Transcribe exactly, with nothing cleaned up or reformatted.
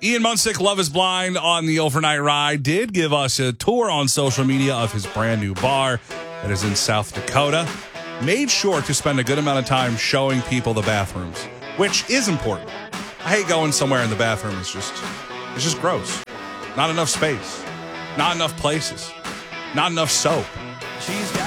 Ian Munsick, Love is Blind on the overnight ride, did give us a tour on social media of his brand new bar that is in South Dakota. Made sure to spend a good amount of time showing people the bathrooms, which is important. I hate going somewhere and the bathroom is just, it's just gross. Not enough space. Not enough places. Not enough soap. She's got